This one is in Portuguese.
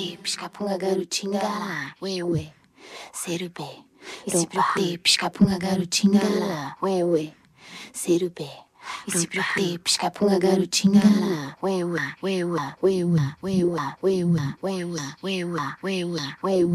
Piscapunga garotinha lá, ué ué, serupé. Se preocupé, piscapunga garotinha lá, ué ué, serupé. Se preocupé, piscapunga garotinha lá, ué ué, ué ué, ué ué, ué ué, ué ué, ué ué, ué ué, ué ué, ué ué.